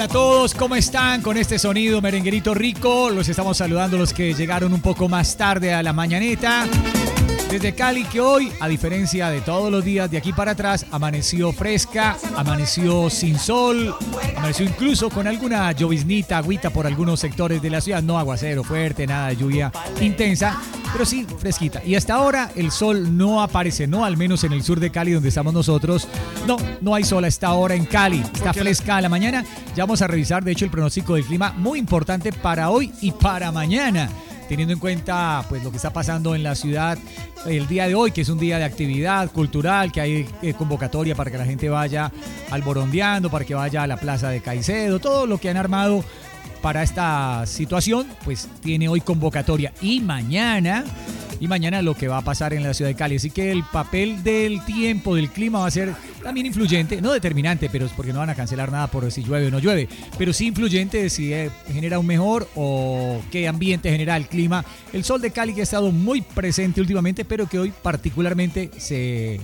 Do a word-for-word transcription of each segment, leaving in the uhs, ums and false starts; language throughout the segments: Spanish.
Hola a todos, ¿cómo están? Con este sonido merenguerito rico, los estamos saludando los que llegaron un poco más tarde a la mañaneta. Desde Cali, que hoy, a diferencia de todos los días de aquí para atrás, amaneció fresca, amaneció sin sol, amaneció incluso con alguna lloviznita, agüita por algunos sectores de la ciudad. No aguacero fuerte, nada de lluvia intensa, pero sí fresquita. Y hasta ahora el sol no aparece, no al menos en el sur de Cali donde estamos nosotros. No, no hay sol a esta hora en Cali. Está fresca a la mañana. Ya vamos a revisar, de hecho, el pronóstico del clima muy importante para hoy y para mañana, teniendo en cuenta pues lo que está pasando en la ciudad el día de hoy, que es un día de actividad cultural, que hay eh, convocatoria para que la gente vaya alborondeando, para que vaya a la plaza de Caicedo, todo lo que han armado para esta situación, pues tiene hoy convocatoria. Y mañana, y mañana lo que va a pasar en la ciudad de Cali. Así que el papel del tiempo, del clima va a ser también influyente, no determinante, pero es porque no van a cancelar nada por si llueve o no llueve, pero sí influyente de si eh, genera un mejor o qué ambiente genera el clima. El sol de Cali, que ha estado muy presente últimamente, pero que hoy particularmente se...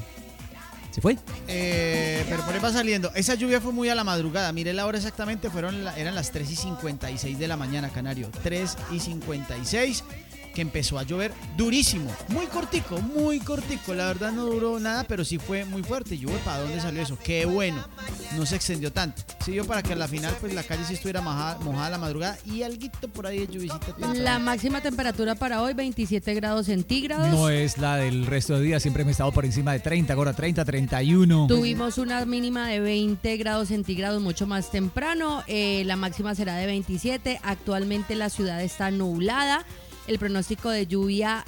¿Se fue? Eh, pero por ahí va saliendo. Esa lluvia fue muy a la madrugada. Mire la hora exactamente, fueron la, eran las tres y cincuenta y seis de la mañana, Canario. tres y cincuenta y seis, que empezó a llover durísimo. Muy cortico, muy cortico. La verdad no duró nada, pero sí fue muy fuerte. Yo, ¿para dónde salió eso? Qué bueno. No se extendió tanto. Siguió para que a la final pues la calle sí estuviera mojada, mojada a la madrugada y alguito por ahí de lluvisita. La máxima temperatura para hoy, veintisiete grados centígrados. No es la del resto de días, siempre hemos estado por encima de treinta, ahora treinta, treinta y uno. Tuvimos una mínima de veinte grados centígrados mucho más temprano, eh, la máxima será de veintisiete. Actualmente la ciudad está nublada. El pronóstico de lluvia,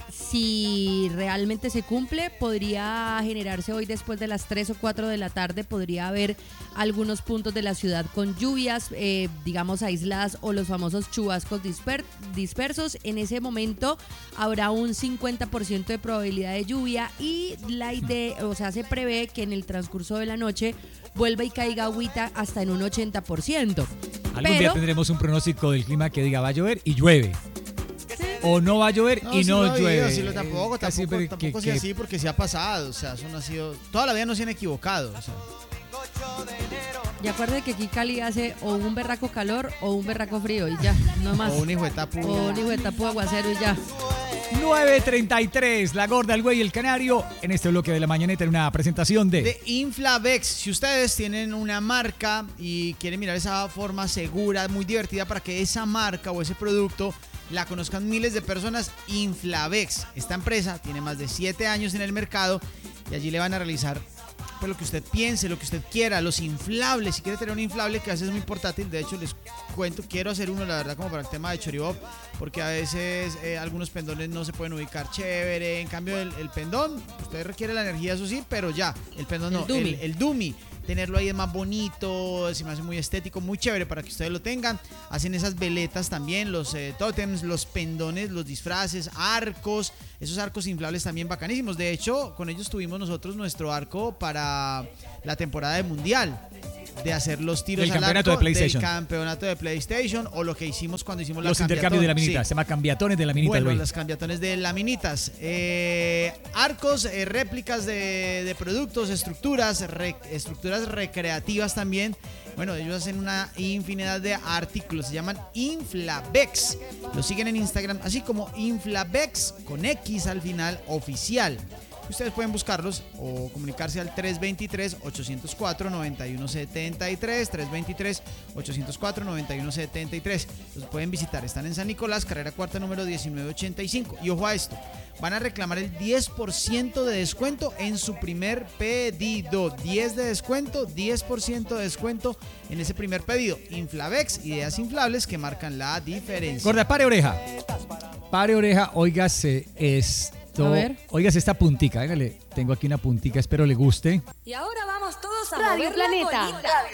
si realmente se cumple, podría generarse hoy después de las tres o cuatro de la tarde. Podría haber algunos puntos de la ciudad con lluvias, eh, digamos, aisladas, o los famosos chubascos disper- dispersos. En ese momento habrá un cincuenta por ciento de probabilidad de lluvia y la idea, o sea, se prevé que en el transcurso de la noche vuelva y caiga agüita hasta en un ochenta por ciento. Algún Pero, día tendremos un pronóstico del clima que diga va a llover y llueve. O no va a llover No, y sí no lo llueve. Habido, sí lo, tampoco, Casi tampoco, que- tampoco que- sea así, porque sí ha pasado. O sea, eso no ha sido. Toda la vida no se han equivocado. O sea. y acuérdate que aquí Cali hace o un berraco calor o un berraco frío y ya, no más. O un hijo de tapu. O un hijo de tapu aguacero y ya. nueve treinta y tres, la gorda, el güey y el canario, en este bloque de la mañaneta en una presentación de... De Inflavex. Si ustedes tienen una marca y quieren mirar esa forma segura, muy divertida para que esa marca o ese producto la conozcan miles de personas, Inflavex. Esta empresa tiene más de siete años en el mercado y allí le van a realizar pues lo que usted piense, lo que usted quiera, los inflables. Si quiere tener un inflable, que a veces es muy portátil, de hecho les cuento, quiero hacer uno, la verdad, como para el tema de Choribop, porque a veces eh, algunos pendones no se pueden ubicar chévere. En cambio el, el pendón, usted requiere la energía, eso sí, pero ya, el pendón no, El dummy. el, el dummy, tenerlo ahí es más bonito, se me hace muy estético, muy chévere para que ustedes lo tengan. Hacen esas veletas también, los eh, tótems, los pendones, los disfraces, arcos, esos arcos inflables también bacanísimos. De hecho, con ellos tuvimos nosotros nuestro arco para la temporada de Mundial, de hacer los tiros Del al campeonato arco de PlayStation. del campeonato de PlayStation, o lo que hicimos cuando hicimos la Los intercambios de la minita, sí. se llama cambiatones de la minita. Bueno, güey. las cambiatones de laminitas, eh, arcos, eh, réplicas de, de productos, estructuras, re, estructuras recreativas también. Bueno, ellos hacen una infinidad de artículos, se llaman Inflavex. Lo siguen en Instagram, así como Inflavex con X al final, oficial. Ustedes pueden buscarlos o comunicarse al tres veintitrés, ochocientos cuatro, noventa y uno setenta y tres, tres veintitrés, ochocientos cuatro, noventa y uno setenta y tres. Los pueden visitar, están en San Nicolás, carrera cuarta, número diecinueve ochenta y cinco. Y ojo a esto, van a reclamar el diez por ciento de descuento en su primer pedido. diez de descuento, diez por ciento de descuento en ese primer pedido. Inflavex, ideas inflables que marcan la diferencia. Gorda, pare oreja. Pare oreja, óigase esto. A ver. Óigase esta puntica, hágale. Tengo aquí una puntica, espero le guste. Y ahora vamos todos a Radio mover la Planeta. colita.